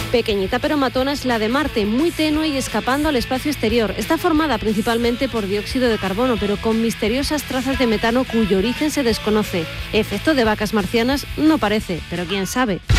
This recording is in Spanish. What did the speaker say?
Pequeñita pero matona es la de Marte, muy tenue y escapando al espacio exterior. Está formada principalmente por dióxido de carbono, pero con misteriosas trazas de metano cuyo origen se desconoce. Efecto de vacas marcianas no parece, pero quién sabe.